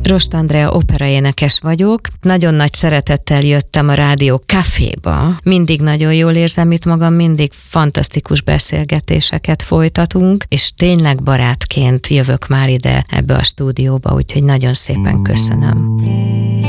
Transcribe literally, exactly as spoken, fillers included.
Rost Andrea operaénekes vagyok. Nagyon nagy szeretettel jöttem a Rádió Caféba. Mindig nagyon jól érzem itt magam, mindig fantasztikus beszélgetéseket folytatunk, és tényleg barátként jövök már ide ebbe a stúdióba, úgyhogy nagyon szépen köszönöm.